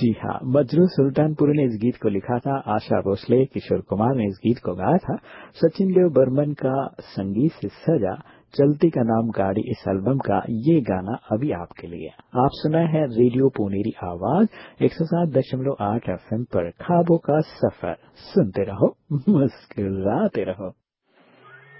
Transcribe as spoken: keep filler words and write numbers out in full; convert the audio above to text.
जी हाँ, मजरू सुल्तानपुरी ने इस गीत को लिखा था, आशा भोसले, किशोर कुमार ने इस गीत को गाया था। सचिन देव बर्मन का संगीत से सजा चलती का नाम गाड़ी इस एल्बम का ये गाना अभी आपके लिए। आप सुना है रेडियो पुनेरी आवाज एक सौ सात दशमलव आठ एफ एम पर ख्वाबों का सफर। सुनते रहो, मुस्कुराते रहो।